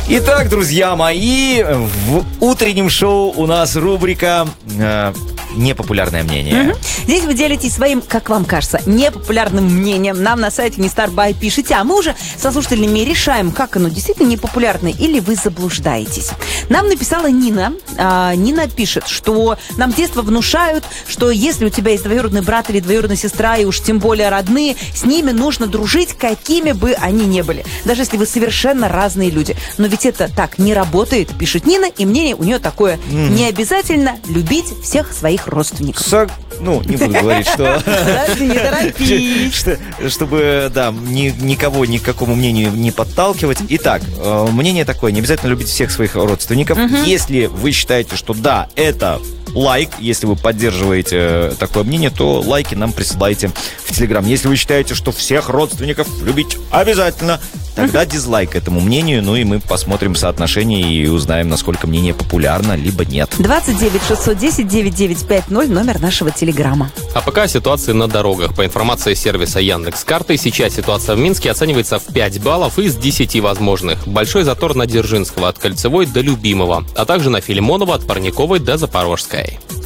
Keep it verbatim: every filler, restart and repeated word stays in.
Итак, друзья мои, в утреннем шоу у нас рубрика э, «Непопулярное мнение». Угу. Здесь вы делитесь своим, как вам кажется, непопулярным мнением. Нам на сайте Нестар.бай пишите, а мы уже со слушателями решаем, как оно действительно непопулярное или вы заблуждаетесь. Нам написала Нина. А, Нина пишет, что нам с детства внушают, что если у тебя есть двоюродный брат или двоюродная сестра, и уж тем более родные, с ними нужно дружить, какими бы они ни были. Даже если вы совершенно разные люди. Но ведь это так не работает, пишет Нина, и мнение у нее такое. Mm. Не обязательно любить всех своих родственников. Со... Ну, не буду говорить, что... Подожди, не торопись. Чтобы, да, никого ни к какому мнению не подталкивать. Итак, мнение такое, не обязательно любить всех своих родственников. Если вы считаете, что да, это... лайк, если вы поддерживаете такое мнение, то лайки нам присылайте в Телеграм. Если вы считаете, что всех родственников любить обязательно, тогда дизлайк этому мнению, ну и мы посмотрим соотношение и узнаем, насколько мнение популярно, либо нет. двадцать девять шестьсот десять девять девять пять ноль, номер нашего Телеграма. А пока ситуация на дорогах. По информации сервиса Яндекс.Карты, сейчас ситуация в Минске оценивается в пять баллов из десяти возможных. Большой затор на Дзержинского от Кольцевой до Любимого, а также на Филимонова от Парниковой до Запорожской.